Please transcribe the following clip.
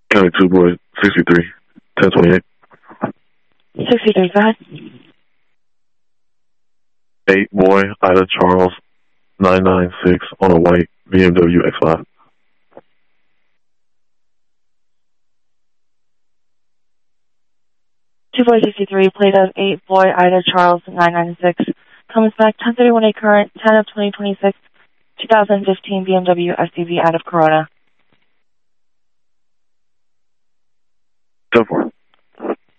County 2 boy, 63, 1028. 63, go ahead. 8 boy, Ida Charles, 996 on a white BMW X5. Two boy 63, plate of 8 boy Ida Charles 996. Comes back 1031A current, 10 of 2026, 2015 BMW SUV out of Corona. 10-4.